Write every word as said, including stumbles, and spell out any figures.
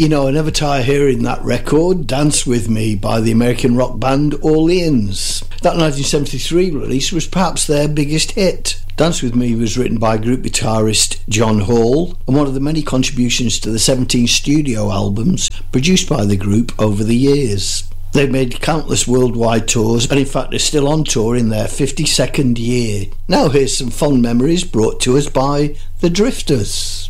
You know, I never tire hearing that record, Dance With Me, by the American rock band Orleans. That nineteen seventy-three release was perhaps their biggest hit. Dance With Me was written by group guitarist John Hall and one of the many contributions to the seventeen studio albums produced by the group over the years. They've made countless worldwide tours and in fact are still on tour in their fifty-second year. Now here's some fond memories brought to us by The Drifters.